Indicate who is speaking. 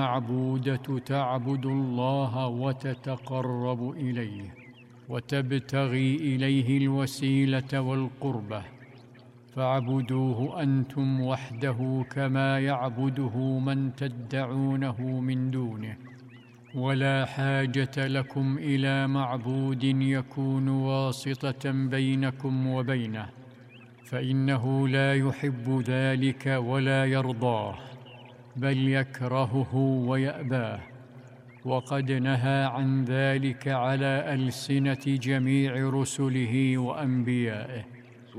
Speaker 1: المعبودة تعبد الله وتتقرب إليه وتبتغي إليه الوسيلة والقربة، فاعبدوه أنتم وحده كما يعبده من تدعونه من دونه، ولا حاجة لكم إلى معبود يكون واسطة بينكم وبينه، فإنه لا يحب ذلك ولا يرضاه، بل يكرهه ويأباه، وقد نهى عن ذلك على ألسنة جميع رسله وأنبيائه.